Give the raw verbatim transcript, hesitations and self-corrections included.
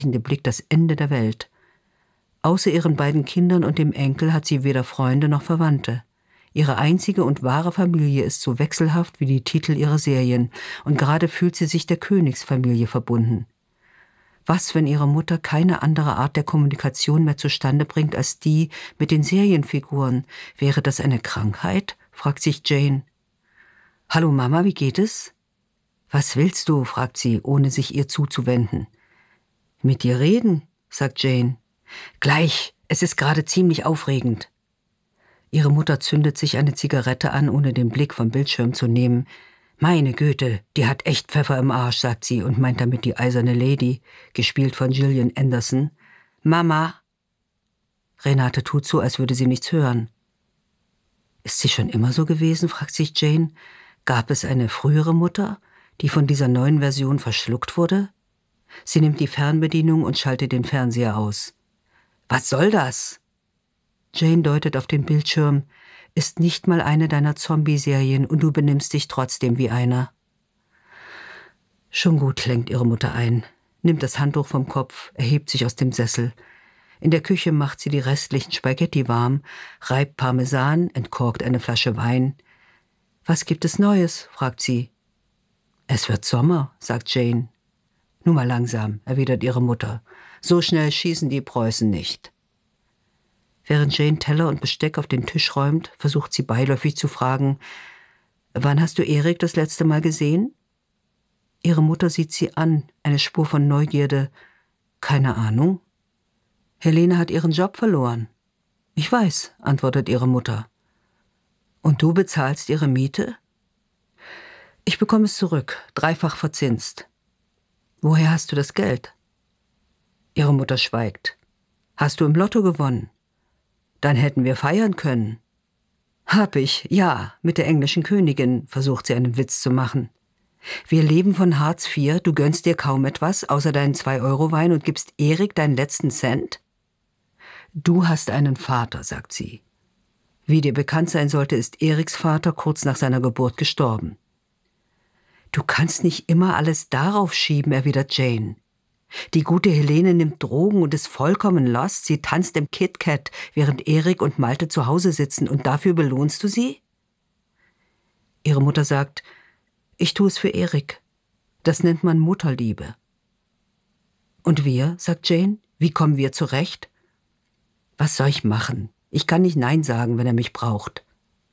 Blick das Ende der Welt. Außer ihren beiden Kindern und dem Enkel hat sie weder Freunde noch Verwandte. Ihre einzige und wahre Familie ist so wechselhaft wie die Titel ihrer Serien, und gerade fühlt sie sich der Königsfamilie verbunden. Was, wenn ihre Mutter keine andere Art der Kommunikation mehr zustande bringt als die mit den Serienfiguren? Wäre das eine Krankheit? Fragt sich Jane. »Hallo Mama, wie geht es?« »Was willst du?« fragt sie, ohne sich ihr zuzuwenden. »Mit dir reden«, sagt Jane. »Gleich, es ist gerade ziemlich aufregend.« Ihre Mutter zündet sich eine Zigarette an, ohne den Blick vom Bildschirm zu nehmen. »Meine Güte, die hat echt Pfeffer im Arsch«, sagt sie und meint damit die eiserne Lady, gespielt von Gillian Anderson. »Mama!« Renate tut so, als würde sie nichts hören. »Ist sie schon immer so gewesen?«, fragt sich Jane. »Gab es eine frühere Mutter, die von dieser neuen Version verschluckt wurde?« Sie nimmt die Fernbedienung und schaltet den Fernseher aus. »Was soll das?« Jane deutet auf den Bildschirm. »Ist nicht mal eine deiner Zombie-Serien und du benimmst dich trotzdem wie einer.« »Schon gut«, lenkt ihre Mutter ein, nimmt das Handtuch vom Kopf, erhebt sich aus dem Sessel. In der Küche macht sie die restlichen Spaghetti warm, reibt Parmesan, entkorkt eine Flasche Wein. »Was gibt es Neues?«, fragt sie. »Es wird Sommer«, sagt Jane. »Nur mal langsam«, erwidert ihre Mutter. »So schnell schießen die Preußen nicht.« Während Jane Teller und Besteck auf den Tisch räumt, versucht sie beiläufig zu fragen, »Wann hast du Erik das letzte Mal gesehen?« Ihre Mutter sieht sie an, eine Spur von Neugierde. »Keine Ahnung.« »Helene hat ihren Job verloren.« »Ich weiß«, antwortet ihre Mutter. »Und du bezahlst ihre Miete?« »Ich bekomme es zurück, dreifach verzinst.« »Woher hast du das Geld?« Ihre Mutter schweigt. »Hast du im Lotto gewonnen?« »Dann hätten wir feiern können.« »Hab ich, ja, mit der englischen Königin«, versucht sie einen Witz zu machen. »Wir leben von Hartz vier, du gönnst dir kaum etwas, außer deinen zwei-Euro-Wein und gibst Erik deinen letzten Cent?« »Du hast einen Vater«, sagt sie. Wie dir bekannt sein sollte, ist Eriks Vater kurz nach seiner Geburt gestorben. »Du kannst nicht immer alles darauf schieben«, erwidert Jane. »Die gute Helene nimmt Drogen und ist vollkommen lost. Sie tanzt im KitKat, während Erik und Malte zu Hause sitzen, und dafür belohnst du sie?« Ihre Mutter sagt, »Ich tue es für Erik. Das nennt man Mutterliebe.« »Und wir?«, sagt Jane. »Wie kommen wir zurecht?« »Was soll ich machen? Ich kann nicht Nein sagen, wenn er mich braucht.«